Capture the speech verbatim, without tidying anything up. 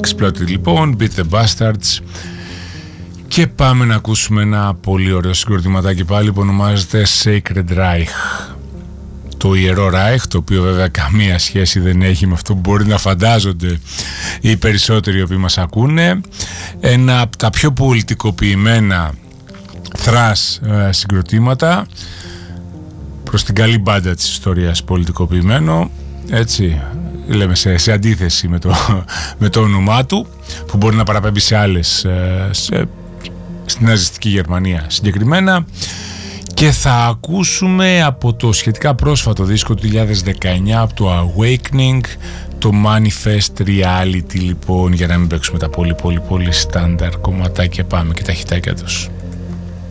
Exploited λοιπόν, Beat the Bastards. Και πάμε να ακούσουμε ένα πολύ ωραίο συγκροτηματάκι πάλι που ονομάζεται Sacred Reich. Το Ιερό Reich, το οποίο βέβαια καμία σχέση δεν έχει με αυτό που μπορεί να φαντάζονται οι περισσότεροι οι οποίοι μας ακούνε. Ένα από τα πιο πολιτικοποιημένα thrash ε, συγκροτήματα, προς την καλή μπάντα της ιστορίας πολιτικοποιημένο, έτσι λέμε, σε, σε αντίθεση με το, με το όνομά του, που μπορεί να παραπέμπει σε άλλες, σε, στην ναζιστική Γερμανία συγκεκριμένα. Και θα ακούσουμε από το σχετικά πρόσφατο δίσκο του δύο χιλιάδες δεκαεννιά, από το Awakening, το Manifest Reality λοιπόν, για να μην παίξουμε τα πολύ πολύ πολύ στάνταρ κομματάκια. Πάμε και τα χιτάκια τους.